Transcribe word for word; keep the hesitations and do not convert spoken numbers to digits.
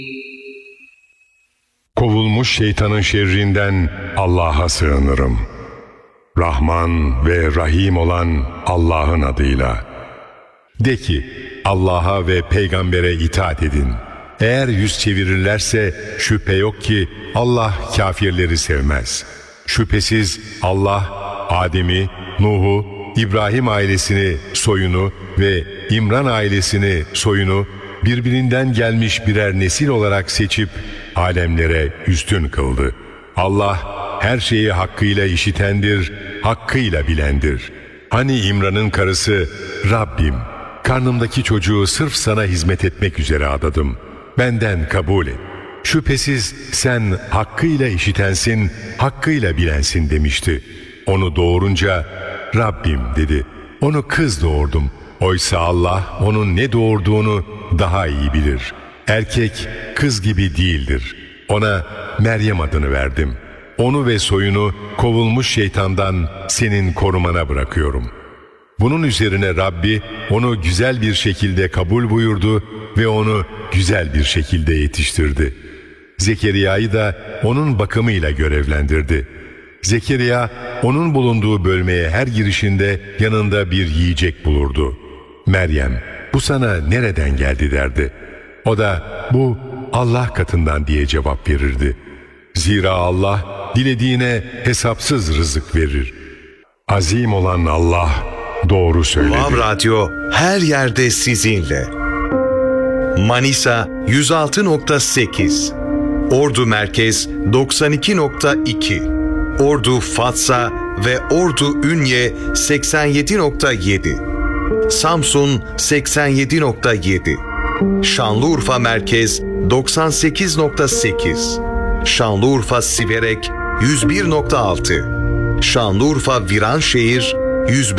Kovulmuş şeytanın şerrinden Allah'a sığınırım. Rahman ve Rahim olan Allah'ın adıyla. De ki, Allah'a ve peygambere itaat edin. Eğer yüz çevirirlerse şüphe yok ki Allah kafirleri sevmez. Şüphesiz Allah Adem'i, Nuh'u, İbrahim ailesini, soyunu ve İmran ailesini, soyunu birbirinden gelmiş birer nesil olarak seçip alemlere üstün kıldı. Allah her şeyi hakkıyla işitendir, hakkıyla bilendir. Hani İmran'ın karısı, Rabbim, karnımdaki çocuğu sırf sana hizmet etmek üzere adadım. Benden kabul et. Şüphesiz sen hakkıyla işitensin, hakkıyla bilensin demişti. Onu doğurunca, Rabbim dedi, onu kız doğurdum. Oysa Allah onun ne doğurduğunu daha iyi bilir. Erkek kız gibi değildir. Ona Meryem adını verdim. Onu ve soyunu kovulmuş şeytandan senin korumana bırakıyorum. Bunun üzerine Rabbi onu güzel bir şekilde kabul buyurdu ve onu güzel bir şekilde yetiştirdi. Zekeriya'yı da onun bakımıyla görevlendirdi. Zekeriya onun bulunduğu bölmeye her girişinde yanında bir yiyecek bulurdu. Meryem, bu sana nereden geldi derdi. O da bu Allah katından diye cevap verirdi. Zira Allah dilediğine hesapsız rızık verir. Azim olan Allah doğru söyledi. Vav Radyo her yerde sizinle. Manisa yüz altı nokta sekiz, Ordu Merkez doksan iki nokta iki, Ordu Fatsa ve Ordu Ünye seksen yedi nokta yedi, Samsun seksen yedi nokta yedi, Şanlıurfa Merkez doksan sekiz nokta sekiz, Şanlıurfa Siverek yüz bir nokta altı, Şanlıurfa Viranşehir yüz beş